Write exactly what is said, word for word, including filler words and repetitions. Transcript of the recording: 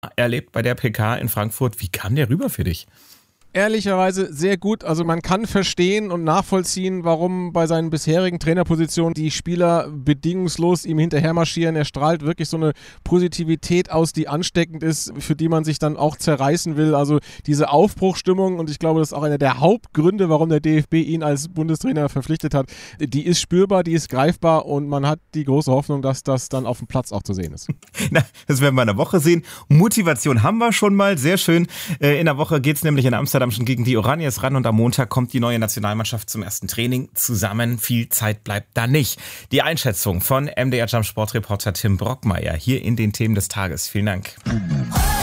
erlebt bei der P K in Frankfurt. Wie kam der rüber für dich? Ehrlicherweise sehr gut. Also man kann verstehen und nachvollziehen, warum bei seinen bisherigen Trainerpositionen die Spieler bedingungslos ihm hinterher marschieren. Er strahlt wirklich so eine Positivität aus, die ansteckend ist, für die man sich dann auch zerreißen will. Also diese Aufbruchsstimmung, und ich glaube, das ist auch einer der Hauptgründe, warum der D F B ihn als Bundestrainer verpflichtet hat, die ist spürbar, die ist greifbar und man hat die große Hoffnung, dass das dann auf dem Platz auch zu sehen ist. Na, das werden wir in der Woche sehen. Motivation haben wir schon mal, sehr schön. In der Woche geht es nämlich in Amsterdam schon gegen die Oraniens ran und am Montag kommt die neue Nationalmannschaft zum ersten Training zusammen. Viel Zeit bleibt da nicht. Die Einschätzung von M D R Jump Sportreporter Tim Brockmeier hier in den Themen des Tages. Vielen Dank.